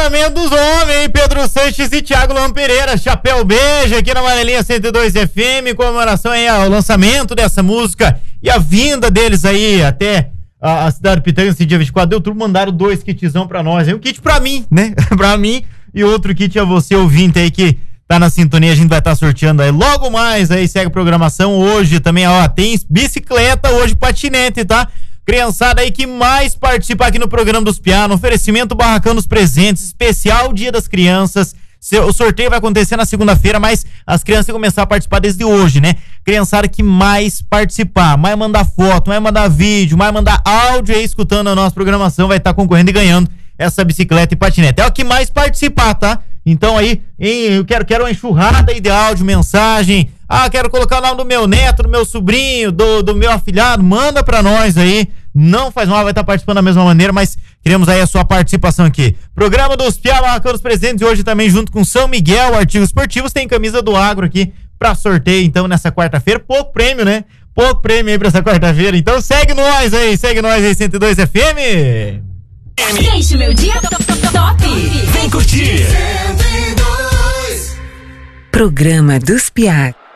Casamento dos homens, hein? Pedro Sanches e Thiago Lampereira, Chapéu Beijo aqui na Amarelinha 102 FM, comemoração aí ao lançamento dessa música e a vinda deles aí até a cidade de Pitanga nesse dia 24 de outubro. Mandaram 2 kitzão pra nós, um kit pra mim, né? Pra mim e outro kit a você, ouvinte aí que tá na sintonia. A gente vai estar sorteando aí logo mais, aí segue a programação. Hoje também, ó, tem bicicleta, hoje patinete, tá? Criançada aí que mais participa aqui no programa dos Piá, no oferecimento Barracão dos Presentes, especial Dia das Crianças. O sorteio vai acontecer na segunda-feira, mas as crianças têm que começar a participar desde hoje, né? Criançada que mais participar, mais mandar foto, mais mandar vídeo, mais mandar áudio aí escutando a nossa programação, vai estar concorrendo e ganhando essa bicicleta e patinete. É o que mais participar, tá? Então aí, eu quero uma enxurrada aí de áudio, mensagem. Ah, quero colocar o nome do meu neto, do meu sobrinho, do meu afilhado. Manda pra nós aí. Não faz mal, vai estar participando da mesma maneira, mas queremos aí a sua participação aqui. Programa dos Piá, Barracão dos Presentes, hoje também junto com São Miguel, Artigos Esportivos, tem camisa do Agro aqui pra sorteio, então, nessa quarta-feira. Pouco prêmio, né? Pouco prêmio aí pra essa quarta-feira. Então segue nós aí, 102 FM. Deixa o meu dia top. Vem curtir. 102. Programa dos Piá.